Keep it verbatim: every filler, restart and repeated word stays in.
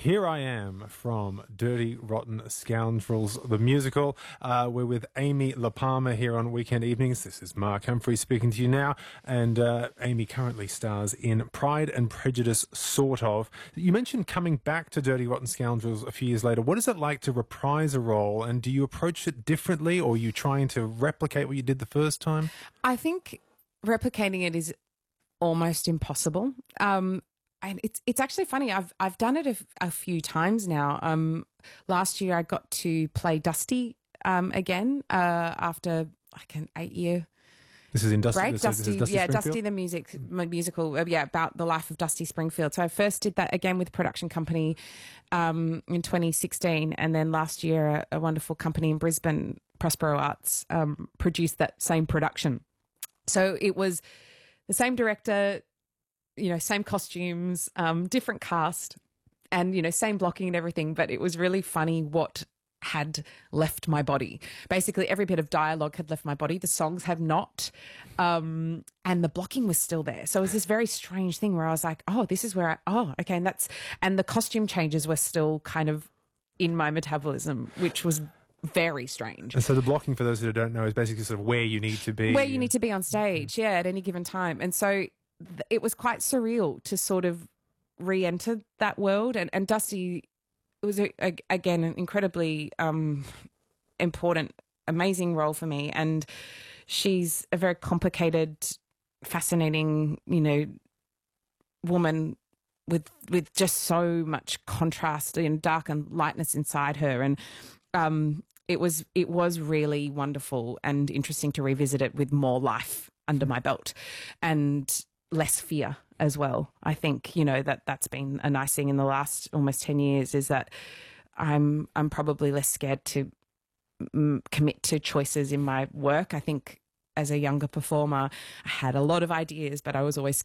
Here I Am from Dirty Rotten Scoundrels, the musical. Uh, we're with Amy La Palmer here on Weekend Evenings. This is Mark Humphrey speaking to you now. And uh, Amy currently stars in Pride and Prejudice, sort of. You mentioned coming back to Dirty Rotten Scoundrels a few years later. What is it like to reprise a role? And do you approach it differently, or are you trying to replicate what you did the first time? I think replicating it is almost impossible. Um, and it's it's actually funny. I've I've done it a, a few times now. Um, last year I got to play Dusty um, again uh, after like an eight year. This is in Dusty. Break. This Dusty, is Dusty yeah, Springfield? Dusty the music musical. Uh, yeah, about the life of Dusty Springfield. So I first did that again with a production company um, in twenty sixteen, and then last year a, a wonderful company in Brisbane, Prospero Arts, um, produced that same production. So it was the same director, you know, same costumes, um, different cast, and, you know, same blocking and everything. But it was really funny what had left my body. Basically, every bit of dialogue had left my body. The songs have not. Um, and the blocking was still there. So it was this very strange thing where I was like, oh, this is where I, oh, okay. And that's, and the costume changes were still kind of in my metabolism, which was very strange. And so the blocking, for those who don't know, is basically sort of where you need to be. Where you need to be on stage, yeah, at any given time. And so th- it was quite surreal to sort of re-enter that world. And, and Dusty, it was, a, a, again, an incredibly um, important, amazing role for me. And she's a very complicated, fascinating, you know, woman with with just so much contrast and dark and lightness inside her. And um, it was it was really wonderful and interesting to revisit it with more life under my belt and less fear as well. I think, you know, that that's been a nice thing in the last almost ten years, is that I'm I'm probably less scared to mm, commit to choices in my work. I think as a younger performer, I had a lot of ideas, but I was always